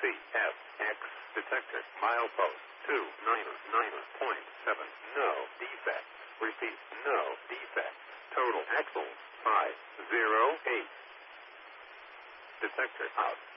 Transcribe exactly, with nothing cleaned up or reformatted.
C F X detected. Milepost two nine nine point seven. No defects. Repeat, no defects. Total axles five zero eight. Detector out.